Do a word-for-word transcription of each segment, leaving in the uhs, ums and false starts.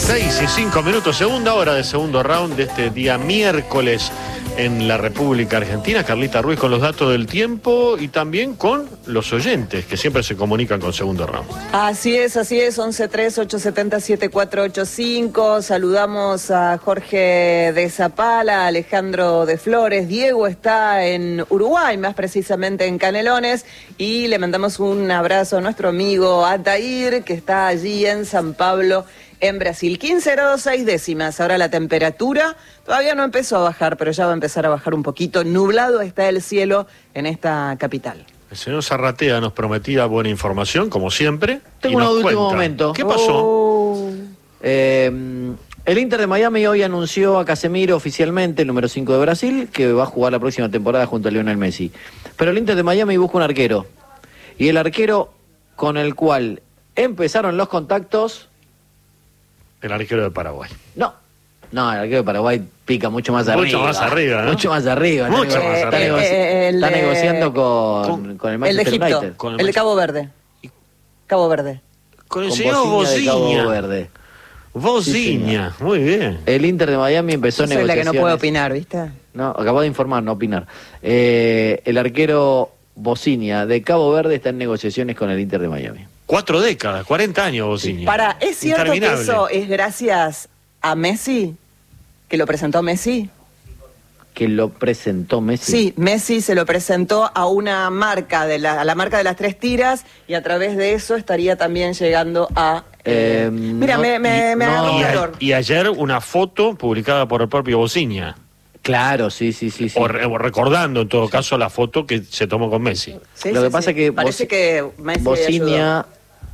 seis y cinco minutos, segunda hora de segundo round de este día miércoles en la República Argentina. Carlita Ruiz con los datos del tiempo y también con los oyentes que siempre se comunican con segundo round. Así es, así es, once tres ocho siete cero siete cuatro ocho cinco. Saludamos a Jorge de Zapala, Alejandro de Flores. Diego está en Uruguay, más precisamente en Canelones, y le mandamos un abrazo a nuestro amigo Atair, que está allí en San Pablo, en Brasil. quince grados seis décimas. Ahora la temperatura todavía no empezó a bajar, pero ya va a empezar a bajar un poquito. Nublado está el cielo en esta capital. El señor Zarratea nos prometía buena información, como siempre. Tengo uno de último momento. ¿Qué pasó? Oh. Eh, el Inter de Miami hoy anunció a Casemiro oficialmente, el número cinco de Brasil, que va a jugar la próxima temporada junto a Lionel Messi. Pero el Inter de Miami busca un arquero. Y el arquero con el cual empezaron los contactos... El arquero de Paraguay. No, no, el arquero de Paraguay pica mucho más mucho arriba. Mucho más arriba, ¿no? Mucho más arriba. Mucho está, más está, arriba. negoci Eh, el está de- negociando con, con, con el el de Manchester Egipto, United. Con el el de Manchester- Cabo Verde. Cabo Verde. Con el Con señor Bociña de Cabo Bociña. Verde. Bociña, Sí, muy bien. El Inter de Miami empezó Yo soy la que negociaciones. no puede opinar, ¿viste? No, acabo de informar, no opinar. Eh, el arquero Bociña de Cabo Verde está en negociaciones con el Inter de Miami. Cuatro décadas, cuarenta años Bociña. Para, ¿es cierto que Interminable. eso es gracias a Messi? ¿Que lo presentó Messi? Que lo presentó Messi. Sí, Messi se lo presentó a una marca, de la, a la marca de las tres tiras, y a través de eso estaría también llegando a... eh, Eh, mira, no, me, me, y- me no, agarró Y, a- calor. y ayer una foto publicada por el propio Bociña. Claro, sí, sí, sí. sí. O, re- o recordando en todo caso la foto que se tomó con Messi. Sí, Lo sí, que pasa sí. es que Parece Boci- que Messi ayudó. Bociña,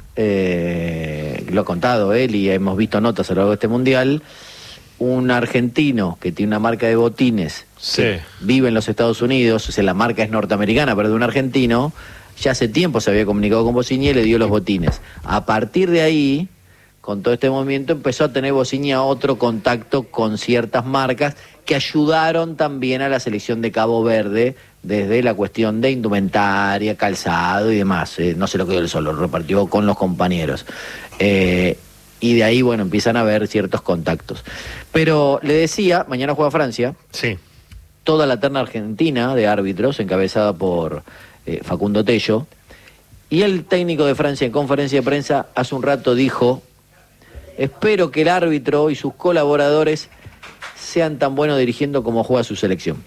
eh, lo ha contado él y hemos visto notas a lo largo de este mundial, un argentino que tiene una marca de botines, Sí. vive en los Estados Unidos, o sea, la marca es norteamericana, pero de un argentino, ya hace tiempo se había comunicado con Bociña y le dio los botines. A partir de ahí, con todo este movimiento, empezó a tener Bociña otro contacto con ciertas marcas que ayudaron también a la selección de Cabo Verde desde la cuestión de indumentaria, calzado y demás. Eh, no se lo quedó él solo, lo repartió con los compañeros. Eh, y de ahí, bueno, empiezan a haber ciertos contactos. Pero le decía, mañana juega Francia, Sí. toda la terna argentina de árbitros, encabezada por eh, Facundo Tello, y el técnico de Francia en conferencia de prensa hace un rato dijo: espero que el árbitro y sus colaboradores sean tan buenos dirigiendo como juega su selección.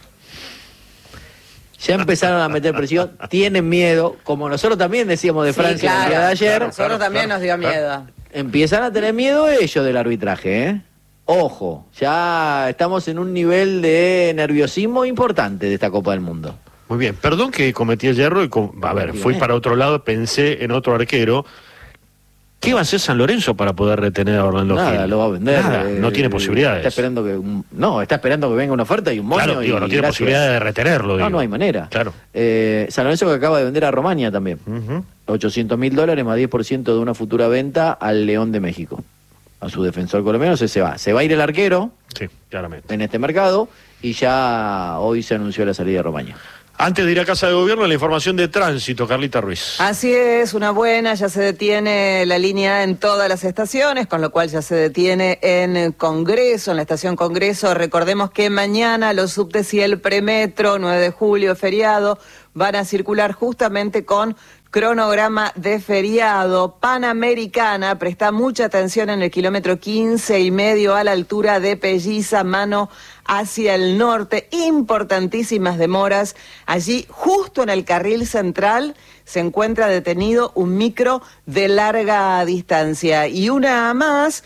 Ya empezaron a meter presión, tienen miedo, como nosotros también decíamos de Sí, Francia claro. el día de ayer. Claro, Nosotros también claro, nos dio claro. miedo. Empiezan a tener miedo ellos del arbitraje, ¿eh? Ojo, ya estamos en un nivel de nerviosismo importante de esta Copa del Mundo. Muy bien, perdón que cometí el hierro y, com- a ver, fui para otro lado, pensé en otro arquero. ¿Qué va a hacer San Lorenzo para poder retener a Orlando Nada, Gil? lo va a vender. Nada, eh, no tiene posibilidades. Está esperando que un- no, está esperando que venga una oferta y un moño. Claro, digo, y no tiene gracias. posibilidad de retenerlo. No, digo. no hay manera. Claro. Eh, San Lorenzo que acaba de vender a Romaña también. Ujú. ochocientos mil dólares más diez por ciento de una futura venta al León de México. A su defensor colombiano se, se va. Se va a ir el arquero Sí, claramente. en este mercado y ya hoy se anunció la salida de Romaña. Antes de ir a Casa de Gobierno, la información de tránsito, Carlita Ruiz. Así es, una buena, ya se detiene la línea en todas las estaciones, con lo cual ya se detiene en Congreso, en la estación Congreso. Recordemos que mañana los subtes y el premetro, nueve de julio, feriado, van a circular justamente con cronograma de feriado. Panamericana, presta mucha atención en el kilómetro quince y medio a la altura de Pelliza, mano hacia el norte, importantísimas demoras. Allí, justo en el carril central, se encuentra detenido un micro de larga distancia. Y una más,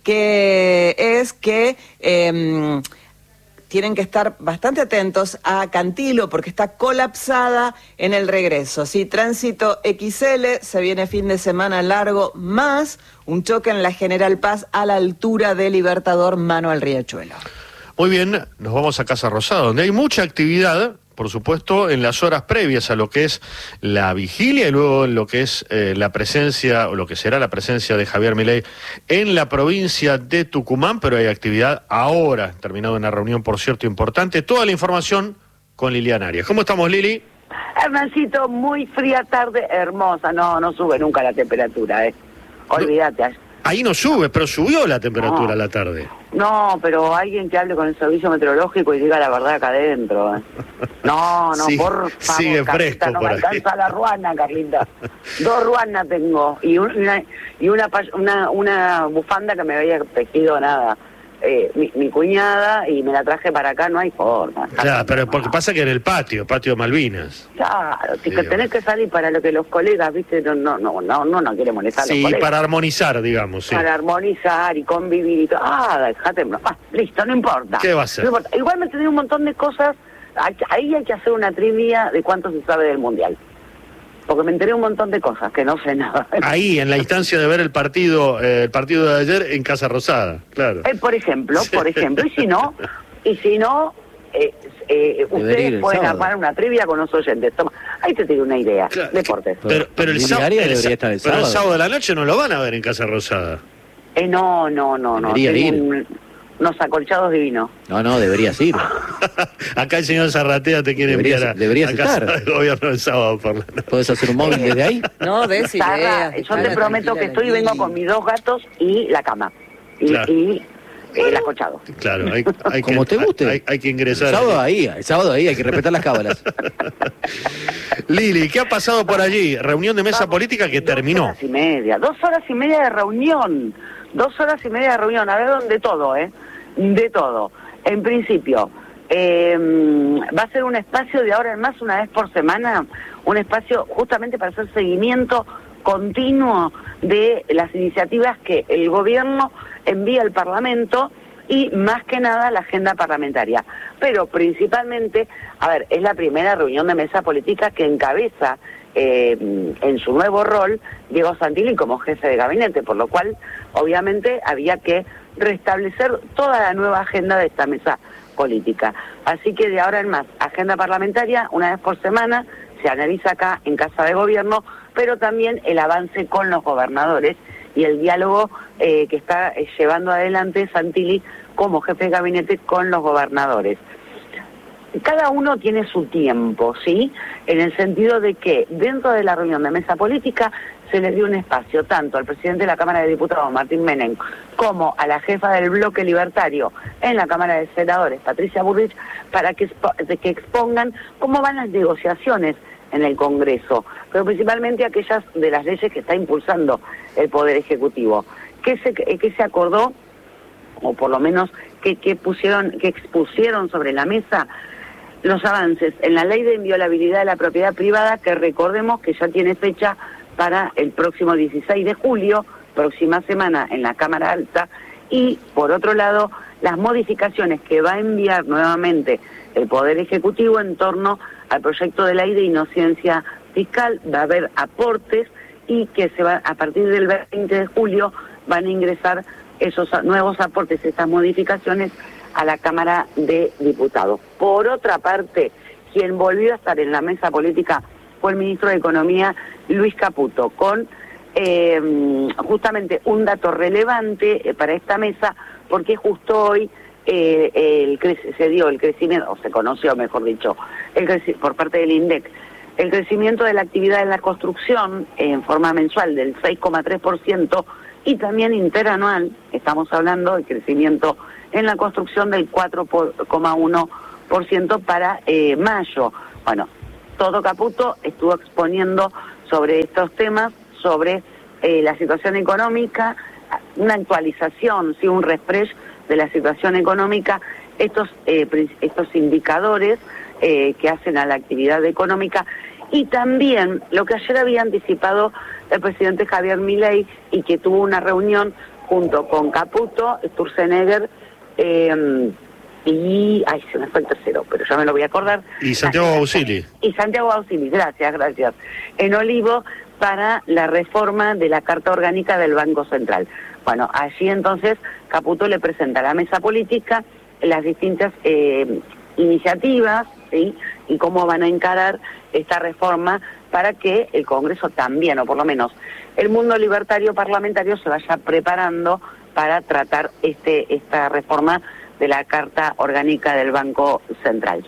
que es que eh, tienen que estar bastante atentos a Cantilo, porque está colapsada en el regreso. Sí, tránsito equis ele, se viene fin de semana largo, más un choque en la General Paz a la altura de Libertador, mano al Riachuelo. Muy bien, nos vamos a Casa Rosada, donde hay mucha actividad, por supuesto, en las horas previas a lo que es la vigilia y luego en lo que es eh, la presencia, o lo que será la presencia de Javier Milei en la provincia de Tucumán, pero hay actividad ahora, terminado una reunión, por cierto, importante. Toda la información con Liliana Arias. ¿Cómo estamos, Lili? Hernancito, muy fría tarde, hermosa, no no sube nunca la temperatura, ¿eh? Olvídate. Ahí no sube, pero subió la temperatura No. a la tarde. No, pero alguien que hable con el servicio meteorológico y diga la verdad acá adentro. ¿eh? No, no, Sí, por favor, sigue Carlita, fresco no por me ahí. alcanza la ruana, Carlita. Dos ruanas tengo y una y una, pa- una una bufanda que me había tejido nada. Eh, mi, mi cuñada y me la traje para acá, no hay forma. Claro, pero porque pasa que en el patio, patio Malvinas. Claro, si Sí, que tenés que salir para lo que los colegas, viste, no no no no no, no quiere molestar a los Sí, colegas. para armonizar, digamos, sí. Para armonizar y convivir y todo. Ah, dejate, ah, listo, no importa. ¿Qué va a hacer? No importa. Igual me tenía un montón de cosas. Hay- Ahí hay que hacer una trivia de cuánto se sabe del Mundial. Porque me enteré un montón de cosas que no sé nada. Ahí, en la instancia de ver el partido, eh, el partido de ayer en Casa Rosada, claro. Eh, por ejemplo, por ejemplo, y si no, y si no, eh, eh, Debería ir ustedes el pueden sábado. armar una trivia con los oyentes. Toma, ahí te tiro una idea. Claro, Deportes. Pero, pero el, Lili sábado, Arias el, debería sa- estar el pero el sábado. sábado de la noche no lo van a ver en Casa Rosada. Eh, no, no, no, no. Debería Tengo ir. un- unos acolchados divinos. No, no, deberías ir. Acá el señor Zarratea te quiere Deberías- enviar a, deberías a Casa estar. del Gobierno el sábado por la noche. ¿Puedes hacer un móvil desde ahí? No, des Sara, ideas. yo te dejala prometo que tranquila estoy y la vengo Lili. con mis dos gatos y la cama. Y, Claro. y eh, el acolchado. Claro, hay, hay Como que, te guste. Hay, hay que El ingresar. sábado ahí, el sábado ahí, hay que respetar las cábalas. Lili, ¿qué ha pasado por allí? Reunión de mesa Vamos, política que dos terminó. horas y media, dos horas y media de reunión. Dos horas y media de reunión. A ver, de todo, ¿eh? De todo. En principio, eh, va a ser un espacio de ahora en más, una vez por semana, un espacio justamente para hacer seguimiento continuo de las iniciativas que el gobierno envía al Parlamento y más que nada la agenda parlamentaria. Pero principalmente, a ver, es la primera reunión de mesa política que encabeza eh, en su nuevo rol Diego Santilli como jefe de gabinete, por lo cual obviamente había que restablecer toda la nueva agenda de esta mesa política. Así que de ahora en más, agenda parlamentaria una vez por semana, se analiza acá en Casa de Gobierno, pero también el avance con los gobernadores y el diálogo eh, que está eh, llevando adelante Santilli como jefe de gabinete con los gobernadores. Cada uno tiene su tiempo, ¿sí? En el sentido de que dentro de la reunión de mesa política se le dio un espacio tanto al presidente de la Cámara de Diputados, Martín Menem, como a la jefa del bloque libertario en la Cámara de Senadores, Patricia Bullrich, para que, expo- de que expongan cómo van las negociaciones en el Congreso, pero principalmente aquellas de las leyes que está impulsando el Poder Ejecutivo. ¿Qué se, qué se acordó, o por lo menos que, que pusieron, que expusieron sobre la mesa? Los avances en la ley de inviolabilidad de la propiedad privada, que recordemos que ya tiene fecha para el próximo dieciséis de julio, próxima semana en la Cámara Alta, y por otro lado, las modificaciones que va a enviar nuevamente el Poder Ejecutivo en torno al proyecto de ley de inocencia fiscal. Va a haber aportes y que se va a partir del veinte de julio van a ingresar esos nuevos aportes, estas modificaciones a la Cámara de Diputados. Por otra parte, quien volvió a estar en la mesa política fue el ministro de Economía, Luis Caputo, con eh, justamente un dato relevante eh, para esta mesa, porque justo hoy eh, el cre- se dio el crecimiento, o se conoció, mejor dicho, el creci- por parte del INDEC, el crecimiento de la actividad en la construcción en forma mensual del seis coma tres por ciento y también interanual, estamos hablando de crecimiento en la construcción del cuatro coma uno por ciento para eh, mayo. Bueno, todo Caputo estuvo exponiendo sobre estos temas, sobre eh, la situación económica, una actualización, sí, un refresh de la situación económica, estos, eh, estos indicadores eh, que hacen a la actividad económica, y también lo que ayer había anticipado el presidente Javier Milei y que tuvo una reunión junto con Caputo, Sturzenegger, eh, y, ay, se me fue el tercero, pero ya me lo voy a acordar. Y Santiago Bausili. Y Santiago Bausili, gracias, gracias. En Olivo, para la reforma de la Carta Orgánica del Banco Central. Bueno, allí entonces Caputo le presenta a la mesa política las distintas eh, iniciativas, ¿sí? Y cómo van a encarar esta reforma para que el Congreso también, o por lo menos el mundo libertario parlamentario, se vaya preparando para tratar este esta reforma de la Carta Orgánica del Banco Central.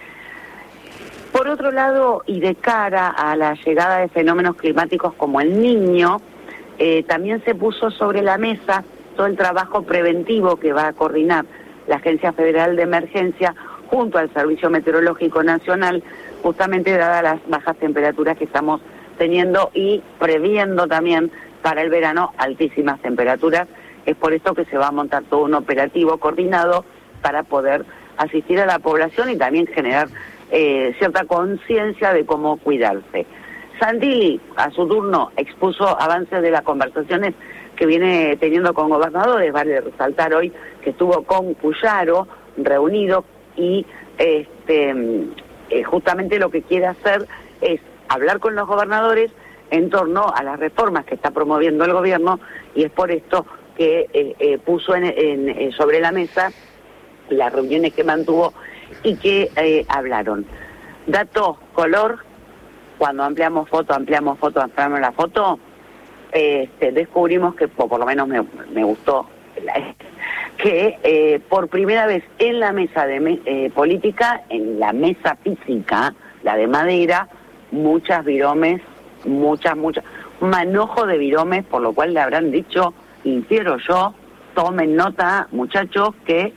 Por otro lado, y de cara a la llegada de fenómenos climáticos como el Niño, eh, también se puso sobre la mesa todo el trabajo preventivo que va a coordinar la Agencia Federal de Emergencia junto al Servicio Meteorológico Nacional, justamente dadas las bajas temperaturas que estamos teniendo y previendo también para el verano altísimas temperaturas. Es por esto que se va a montar todo un operativo coordinado para poder asistir a la población y también generar eh, cierta conciencia de cómo cuidarse. Santilli, a su turno, expuso avances de las conversaciones que viene teniendo con gobernadores. Vale resaltar hoy que estuvo con Puyaro reunido y este eh, justamente lo que quiere hacer es hablar con los gobernadores en torno a las reformas que está promoviendo el gobierno, y es por esto que eh, eh, puso en, en, eh, sobre la mesa las reuniones que mantuvo y que eh, hablaron. Dato color, cuando ampliamos foto, ampliamos foto, ampliamos la foto, este, descubrimos que, o por lo menos me, me gustó, que eh, por primera vez en la mesa de me, eh, política, en la mesa física, la de madera, muchas viromes, muchas, muchas, un manojo de viromes, por lo cual le habrán dicho, infiero yo, tomen nota, muchachos, que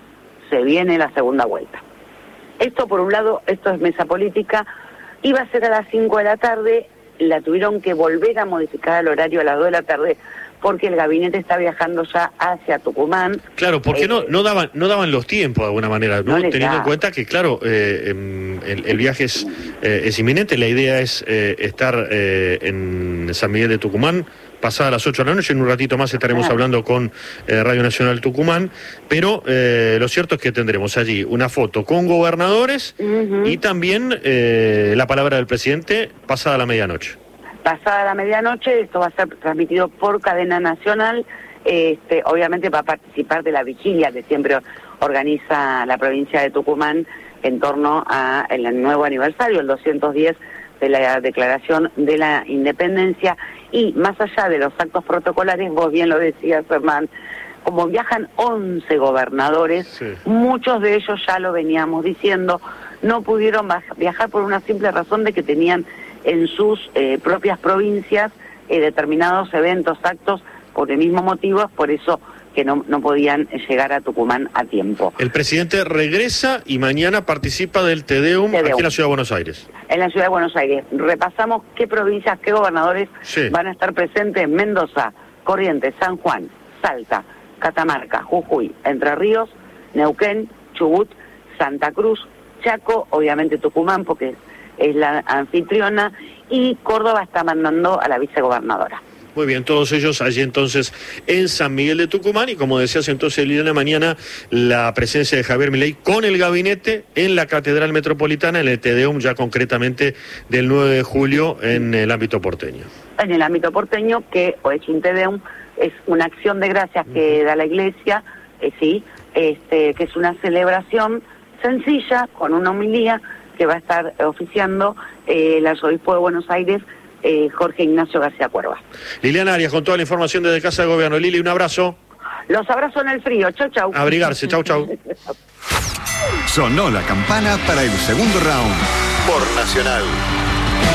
se viene la segunda vuelta. Esto por un lado, esto es mesa política, iba a ser a las cinco de la tarde, la tuvieron que volver a modificar el horario a las dos de la tarde, porque el gabinete está viajando ya hacia Tucumán. Claro, porque eh, no no daban no daban los tiempos de alguna manera, ¿no? No Teniendo da. en cuenta que, claro, eh, el, el viaje es, eh, es inminente, la idea es eh, estar eh, en San Miguel de Tucumán pasada las ocho de la noche, en un ratito más estaremos Claro. hablando con eh, Radio Nacional Tucumán, pero eh, lo cierto es que tendremos allí una foto con gobernadores Uh-huh. y también eh, la palabra del presidente pasada la medianoche. Pasada la medianoche, esto va a ser transmitido por cadena nacional, este, obviamente va a participar de la vigilia que siempre organiza la provincia de Tucumán en torno a el nuevo aniversario, el doscientos diez de la Declaración de la Independencia, y más allá de los actos protocolares, vos bien lo decías, Hernán, como viajan once gobernadores, Sí. muchos de ellos ya lo veníamos diciendo, no pudieron viajar por una simple razón de que tenían en sus eh, propias provincias eh, determinados eventos, actos, por el mismo motivo, por eso que no, no podían llegar a Tucumán a tiempo. El presidente regresa y mañana participa del Te Deum, Te Deum. aquí en la Ciudad de Buenos Aires. En la Ciudad de Buenos Aires, repasamos qué provincias, qué gobernadores Sí. van a estar presentes: Mendoza, Corrientes, San Juan, Salta, Catamarca, Jujuy, Entre Ríos, Neuquén, Chubut, Santa Cruz, Chaco, obviamente Tucumán, porque es, es la anfitriona, y Córdoba está mandando a la vicegobernadora. Muy bien, todos ellos allí entonces en San Miguel de Tucumán, y como decías entonces, Liliana, mañana la presencia de Javier Milei con el gabinete en la Catedral Metropolitana, en el Te Deum, ya concretamente del nueve de julio en el ámbito porteño. En el ámbito porteño, que o es un Te Deum, es una acción de gracias que da la Iglesia, eh, sí, este, que es una celebración sencilla, con una homilía que va a estar oficiando eh, el arzobispo de Buenos Aires, eh, Jorge Ignacio García Cuerva. Liliana Arias, con toda la información desde Casa de Gobierno. Lili, un abrazo. Los abrazo en el frío. Chau, chau. Abrigarse. Chau, chau. Sonó la campana para el segundo round por Nacional.